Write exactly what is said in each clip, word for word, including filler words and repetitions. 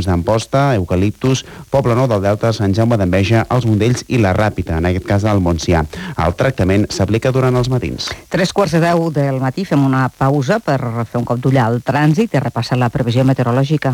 camps d'Amposta, Eucaliptus, Poble Nou del Delta, Sant Jaume d'Enveja, els Mondells i la Ràpita, en aquest cas al Montsià. El tractament s'aplica durant els matins. Tres quarts de deu del matí fem una pausa per fer un cop d'ull al trànsit i repassar la previsió meteorològica.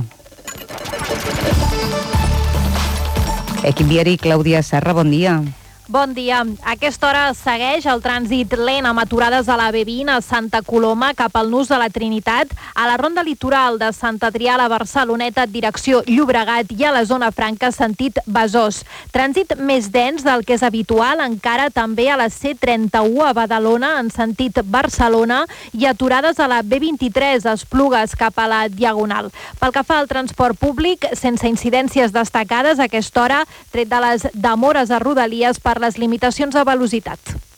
Equip viari, Clàudia Serra, bon dia. Bon dia. A aquesta hora segueix el trànsit lent amb aturades a la B vint a Santa Coloma cap al Nus de la Trinitat, a la ronda litoral de Sant Adrià a la Barceloneta direcció Llobregat i a la zona franca sentit Besòs. Trànsit més dens del que és habitual encara també a la C trenta-u a Badalona en sentit Barcelona i aturades a la B vint-i-tres a Esplugues cap a la Diagonal. Pel que fa al transport públic, sense incidències destacades a aquesta hora, tret de les demores a Rodalies per les limitacions de velocitat.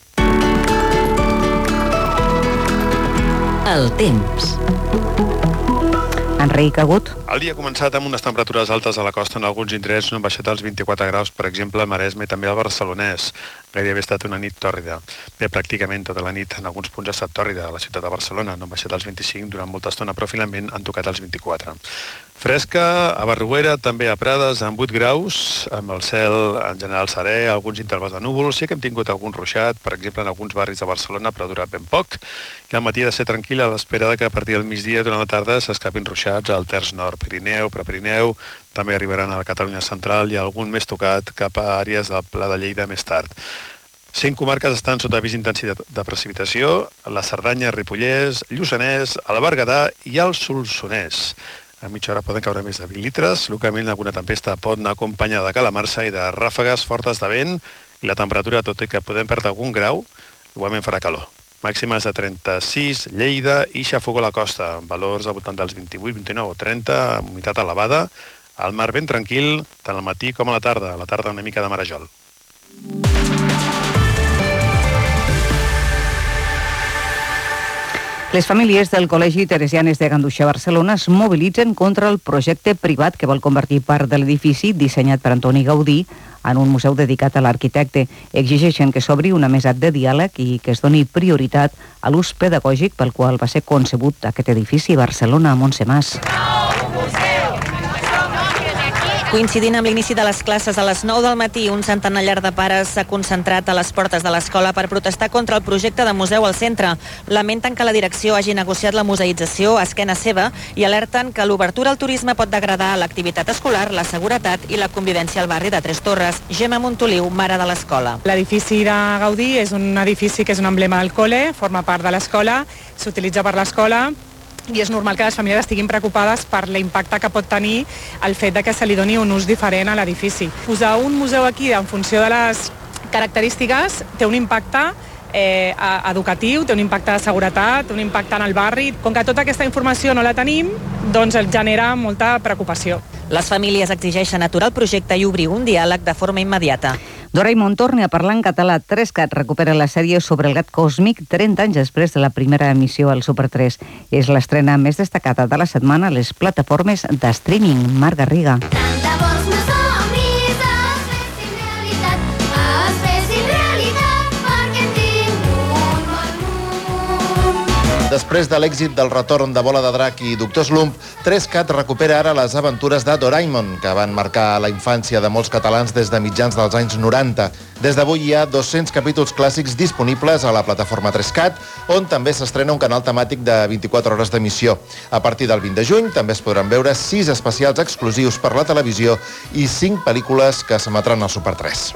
El temps. Enric Agut. El dia ha començat amb unes temperatures altes a la costa en alguns indrets, no han baixat als vint-i-quatre graus, per exemple, a Maresme i també al Barcelonès. Gairebé ha estat una nit tòrrida. Bé, pràcticament tota la nit en alguns punts ha estat tòrrida a la ciutat de Barcelona, no han baixat als vint-i-cinc durant molta estona, però finalment han tocat als vint-i-quatre. Fresca a Barruera, també a Prades, amb vuit graus, amb el cel en general serè, alguns intervals de núvols. Sí que hem tingut algun ruixat, per exemple, en alguns barris de Barcelona, però ha durat ben poc. I al matí ha de ser tranquil a l'espera de que a partir del migdia durant la tarda s'escapin ruixats al terç nord, Pirineu, Prepirineu, també arribaran a la Catalunya central i algun més tocat cap a àrees del Pla de Lleida més tard. Cinc comarques estan sota avís d'intensitat de precipitació: la Cerdanya, Ripollès, Lluçanès, el Berguedà i el Solsonès. A mitja hora poden caure més de vint litres. Localment alguna tempesta pot anar acompanyada de calamarsa i de ràfegues fortes de vent, i la temperatura, tot i que podem perdre algun grau, igualment farà calor. Màximes de trenta-sis, Lleida i Xafogó a la costa, amb valors al voltant dels vint-i-vuit, vint-i-nou o trenta, amb humitat elevada. Al mar ben tranquil, tant al matí com a la tarda. A la tarda una mica de marejol. Les famílies del Col·legi Teresianes de Ganduxa, Barcelona, es mobilitzen contra el projecte privat que vol convertir part de l'edifici dissenyat per Antoni Gaudí en un museu dedicat a l'arquitecte. Exigeixen que s'obri una mesa de diàleg i que es doni prioritat a l'ús pedagògic pel qual va ser concebut aquest edifici. Barcelona, Montse Mas. Coincidint amb l'inici de les classes a les nou del matí, un centenar de pares s'ha concentrat a les portes de l'escola per protestar contra el projecte de museu al centre. Lamenten que la direcció hagi negociat la museïtzació a esquena seva i alerten que l'obertura al turisme pot degradar l'activitat escolar, la seguretat i la convivència al barri de Tres Torres. Gemma Montoliu, mare de l'escola. L'edifici de Gaudí és un edifici que és un emblema del col·le, forma part de l'escola, s'utilitza per l'escola, i és normal que les famílies estiguin preocupades per l'impacte que pot tenir el fet de que se li doni un ús diferent a l'edifici. Posar un museu aquí en funció de les característiques té un impacte eh, educatiu, té un impacte de seguretat, té un impacte en el barri. Com que tota aquesta informació no la tenim, doncs el genera molta preocupació. Les famílies exigeixen aturar el projecte i obrir un diàleg de forma immediata. Doraemon torna a parlar en català. Trescat recupera la sèrie sobre el gat còsmic trenta anys després de la primera emissió al Super tres. És l'estrena més destacada de la setmana a les plataformes de streaming. Marc Garriga. Després de l'èxit del retorn de Bola de Drac i Doctor Slump, Trescat recupera ara les aventures de Doraemon, que van marcar la infància de molts catalans des de mitjans dels anys noranta. Des d'avui hi ha dos-cents capítols clàssics disponibles a la plataforma Trescat, on també s'estrena un canal temàtic de vint-i-quatre hores d'emissió. A partir del vint de juny també es podran veure sis especials exclusius per la televisió i cinc pel·lícules que s'emetran al Super tres.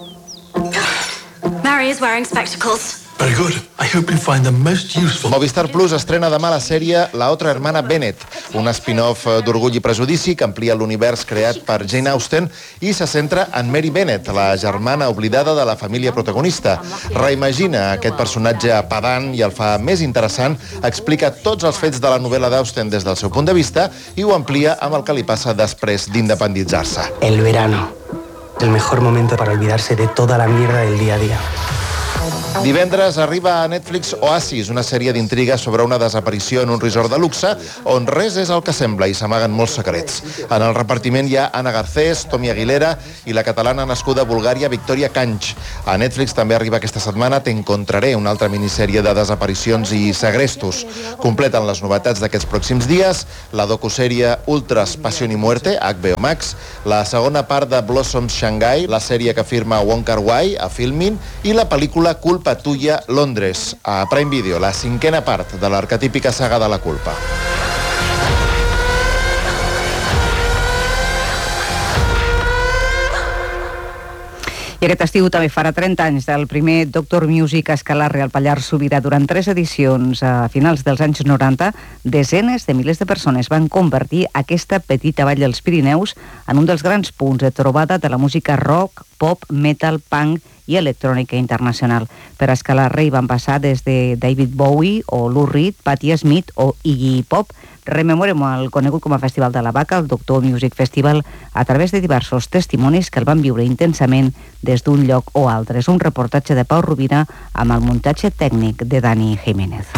Mary is wearing spectacles. Very good. I hope you find them most useful. Movistar Plus estrena demà la sèrie La otra hermana Bennett, un spin-off d'Orgull i Prejudici que amplia l'univers creat per Jane Austen i se centra en Mary Bennett, la germana oblidada de la família protagonista. Reimagina aquest personatge pedant i el fa més interessant, explica tots els fets de la novel·la d'Austen des del seu punt de vista i ho amplia amb el que li passa després d'independitzar-se. El verano, el mejor momento para olvidarse de toda la mierda del día a día. Divendres arriba a Netflix Oasis, una sèrie d'intriga sobre una desaparició en un resort de luxe on res és el que sembla i s'amaguen molts secrets. En el repartiment hi ha Ana Garcés, Tommy Aguilera i la catalana nascuda a Bulgària, Victoria Canch. A Netflix també arriba aquesta setmana Te encontraré, una altra minissèrie de desaparicions i segrestos. Completen les novetats d'aquests pròxims dies la docusèrie Ultras Pasión y Muerte, a H B O Max, la segona part de Blossoms Shanghai, la sèrie que firma Wong Kar-wai a Filmin, i la pel·lícula Culpa Tuya, Londres, a Prime Video, la cinquena part de l'arquetípica saga de la culpa. I aquest estiu també farà trenta anys del primer Doctor Music a Escalarre, al Pallars Sobirà. Durant tres edicions a finals dels anys noranta, desenes de milers de persones van convertir aquesta petita vall dels Pirineus en un dels grans punts de trobada de la música rock, pop, metal, punk i electrònica internacional. Per Escalarre hi van passar des de David Bowie o Lou Reed, Patti Smith o Iggy Pop. Rememorem el conegut com a Festival de la Vaca, el Doctor Music Festival, a través de diversos testimonis que el van viure intensament des d'un lloc o altre. És un reportatge de Pau Rovira amb el muntatge tècnic de Dani Jiménez.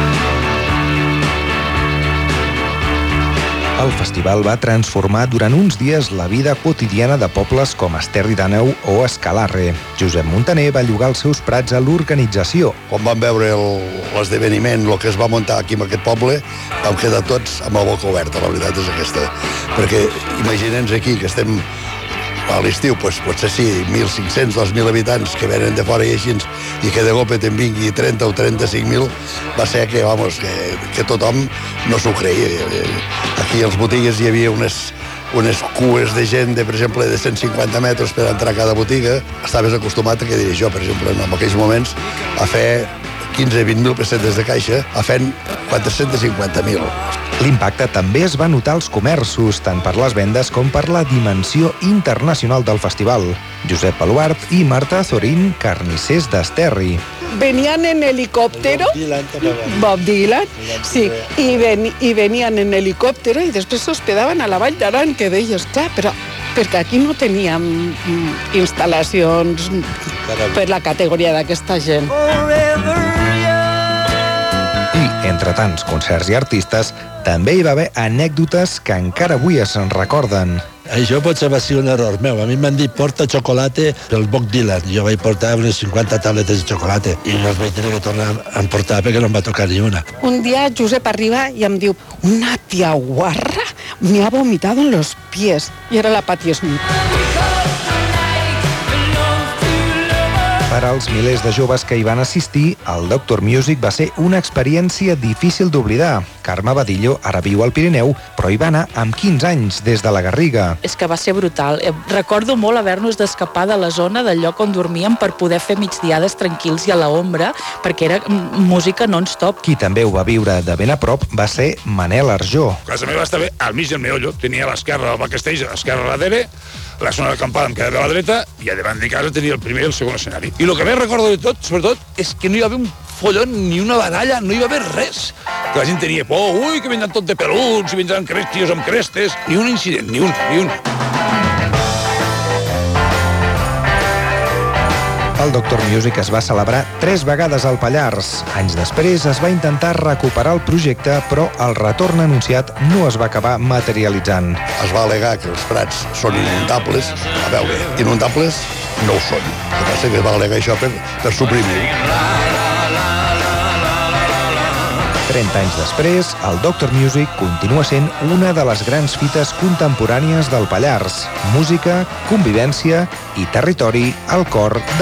El festival va transformar durant uns dies la vida quotidiana de pobles com Esterri d'Àneu o Escalarre. Josep Montaner va llogar els seus prats a l'organització. Quan vam veure l'esdeveniment, el que es va muntar aquí en aquest poble, vam quedar tots amb la boca oberta, la veritat és aquesta. Perquè imagina'ns aquí que estem a l'estiu, doncs, potser sí, mil cinc-cents, dos mil habitants que venen de fora i així, i que de cop te'n vingui trenta o trenta-cinc mil, va ser que, vamos, que, que tothom no s'ho creia. Aquí als botigues hi havia unes, unes cues de gent, de, per exemple, de cent cinquanta metres per entrar a cada botiga. Estaves acostumat a, què diré jo, per exemple, en aquells moments, a fer quinze a vint mil pessetes de caixa, a fent quatre-cents cinquanta mil. L'impacte també es va notar als comerços, tant per les vendes com per la dimensió internacional del festival. Josep Baluart i Marta Zorín, carnissers d'Esterri. Venían en helicóptero, Bob Dylan, sí, y, ven, y venían en helicóptero y después se hospedaban a la Vall d'Aran, que d'ells, clar, però perquè aquí no teníem instal·lacions per la categoria d'aquesta gent. I, entre tants concerts i artistes, també hi va haver anècdotes que encara avui es recorden. Això potser va ser un error meu. A mi m'han dit porta xocolata pel Bob Dylan. Jo vaig portar unes cinquanta tabletes de xocolata i no els vaig tenir que tornar a emportar perquè no em va tocar ni una. Un dia Josep arriba i em diu una tia guarra me ha vomitado en los pies. I era la Patti Smith. Per als milers de joves que hi van assistir, el Doctor Music va ser una experiència difícil d'oblidar. Carme Badillo ara viu al Pirineu, però hi va anar amb quinze anys, des de la Garriga. És que va ser brutal. Recordo molt haver-nos d'escapar de la zona del lloc on dormíem per poder fer migdiades tranquils i a l'ombra, perquè era música non-stop. Qui també ho va viure de ben a prop va ser Manel Arjó. Casa meva estava al mig del meollo. Tenia a l'esquerra el backstage, a l'esquerra a darrere, la zona d'acampada em quedava a la dreta i a davant de casa tenia el primer i el segon escenari. I el que més recordo de tot, sobretot, és que no hi va haver un follon ni una baralla, no hi va haver res. Que la gent tenia por, ui, que vindran tot de peluts, i vindran tios amb crestes. Ni un incident, ni un, ni un. El Doctor Music es va celebrar tres vegades al Pallars. Anys després es va intentar recuperar el projecte, però el retorn anunciat no es va acabar materialitzant. Es va al·legar que els prats són inundables. A veure, inundables no ho són. El que passa que es va al·legar això per, per suprimir. trenta anys després, el Doctor Music continua sent una de les grans fites contemporànies del Pallars. Música, convivència i territori al cor de